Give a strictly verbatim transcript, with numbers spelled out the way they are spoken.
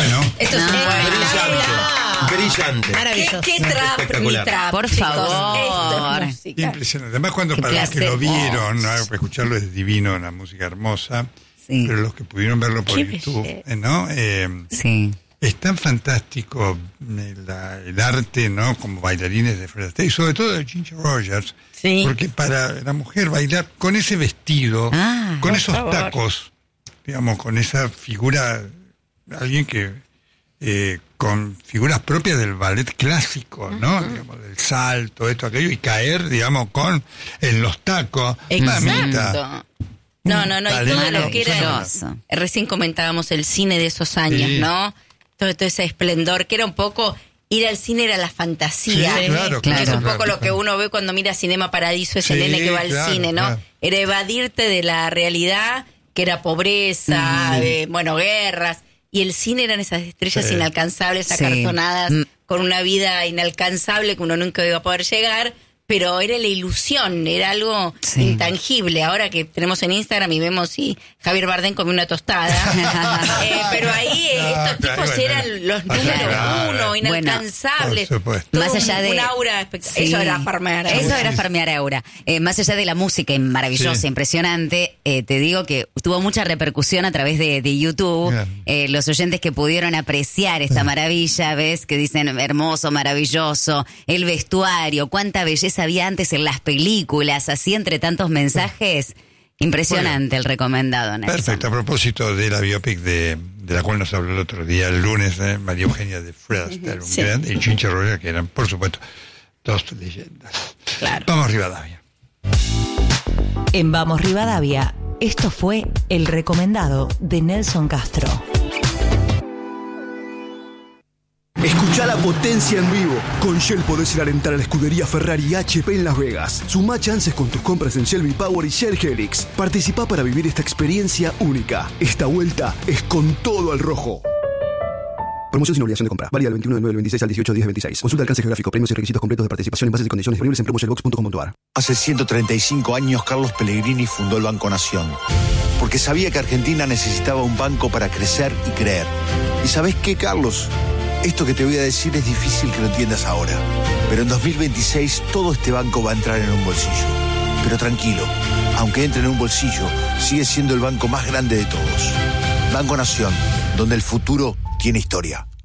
Bueno. Esto es No. un Brillante. Brillante. Maravilloso. ¿Qué, qué trap, Espectacular. ni trap, Por chicos. favor. Esto es música. Impresionante. Además, cuando Qué para los que placer. lo vieron, ¿no? Escucharlo es divino, la música hermosa. Sí. Pero los que pudieron verlo por Qué YouTube, belleza. eh, ¿no? Eh, Sí. es tan fantástico eh, la- el arte, ¿no? Como bailarines de Fred Astaire, y sobre todo de Ginger Rogers. Sí. Porque para la mujer bailar con ese vestido, Ah, con por esos favor. tacos, digamos, con esa figura, alguien que, eh, con figuras propias del ballet clásico, ¿no? Digamos, del salto, esto, aquello, y caer, digamos, con, en los tacos. Mamita. Exacto. No, no, no, y todo Talento. lo que era, Maravilloso. recién comentábamos el cine de esos años, Sí. ¿no? Todo, todo ese esplendor, que era un poco, ir al cine era la fantasía. Sí, claro, Que es claro, un poco claro, lo que claro. uno ve cuando mira Cinema Paradiso, ese Sí, nene que va al claro, cine, ¿no? claro. Era evadirte de la realidad, que era pobreza, eh, bueno, guerras, y el cine eran esas estrellas Sí. inalcanzables, Sí. acartonadas, Mm. con una vida inalcanzable que uno nunca iba a poder llegar, pero era la ilusión, era algo Sí. intangible. Ahora que tenemos en Instagram y vemos si Javier Bardem comió una tostada, eh, pero ahí eh, No, estos claro, tipos bueno. eran los Ah, número claro. uno, inalcanzables. Por supuesto. Todo Más un- allá de un aura espectacular. Sí. Eso era farmear. Eso aura. era farmear aura. Eh, más allá de la música y maravillosa, Sí. impresionante, eh, te digo que tuvo mucha repercusión a través de, de YouTube. Bien. Eh, los oyentes que pudieron apreciar esta maravilla, ves, que dicen hermoso, maravilloso, el vestuario, cuánta belleza había antes en las películas, así entre tantos mensajes. Impresionante el recomendado, Nelson. Perfecto, a propósito de la biopic de, de la cual nos habló el otro día, el lunes, eh, María Eugenia de Fred Astaire, un Sí. gran, y Ginger Rogers, que eran, por supuesto, dos leyendas. Claro. Vamos a Rivadavia. En Vamos Rivadavia, esto fue el recomendado de Nelson Castro. Escuchá la potencia en vivo. Con Shell podés ir a alentar a la escudería Ferrari H P en Las Vegas. Sumá chances con tus compras en Shell V-Power y Shell Helix. Participá para vivir esta experiencia única. Esta vuelta es con todo al rojo. Promoción sin obligación de compra. Válida del veintiuno de nueve del veintiséis al dieciocho de diez del veintiséis. Consulta alcance geográfico, premios y requisitos completos de participación en bases y condiciones disponibles en promo shellbox punto com punto a r. Hace ciento treinta y cinco años Carlos Pellegrini fundó el Banco Nación, porque sabía que Argentina necesitaba un banco para crecer y creer. ¿Y sabés qué, Carlos? Esto que te voy a decir es difícil que lo entiendas ahora, pero en dos mil veintiséis todo este banco va a entrar en un bolsillo. Pero tranquilo, aunque entre en un bolsillo, sigue siendo el banco más grande de todos. Banco Nación, donde el futuro tiene historia.